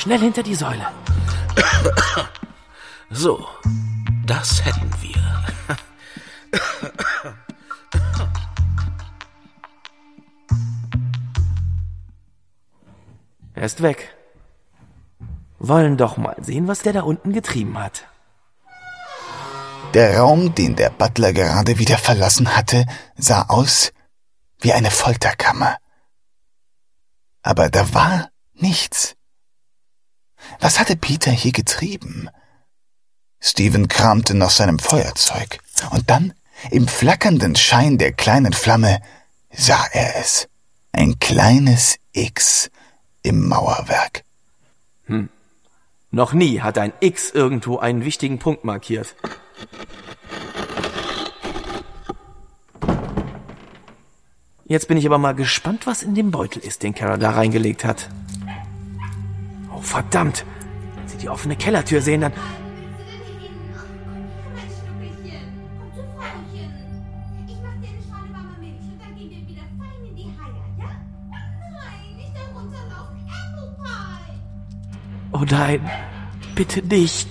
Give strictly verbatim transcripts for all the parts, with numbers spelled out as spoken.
Schnell hinter die Säule. So, das hätten wir. Er ist weg. Wollen doch mal sehen, was der da unten getrieben hat. Der Raum, den der Butler gerade wieder verlassen hatte, sah aus wie eine Folterkammer. Aber da war nichts. Was hatte Peter hier getrieben? Steven kramte nach seinem Feuerzeug, und dann, im flackernden Schein der kleinen Flamme, sah er es. Ein kleines X im Mauerwerk. Hm. Noch nie hat ein X irgendwo einen wichtigen Punkt markiert. Jetzt bin ich aber mal gespannt, was in dem Beutel ist, den Kara da reingelegt hat. Oh, verdammt. Wenn Sie die offene Kellertür sehen, dann... Oh nein, bitte nicht.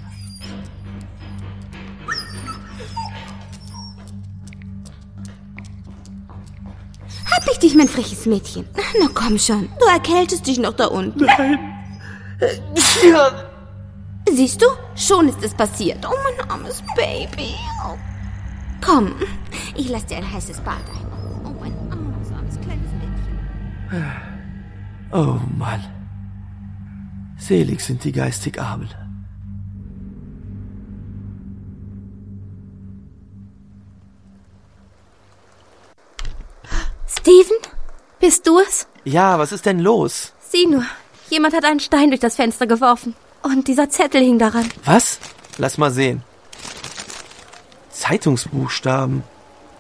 Hab ich dich, mein freches Mädchen. Na komm schon, du erkältest dich noch da unten. Nein. Ja. Siehst du, schon ist es passiert. Oh, mein armes Baby. Oh. Komm, ich lass dir ein heißes Bad ein. Oh, mein armes, armes kleines Mädchen. Oh Mann. Selig sind die geistig Armen. Steven, bist du es? Ja, was ist denn los? Sieh nur, jemand hat einen Stein durch das Fenster geworfen. Und dieser Zettel hing daran. Was? Lass mal sehen. Zeitungsbuchstaben.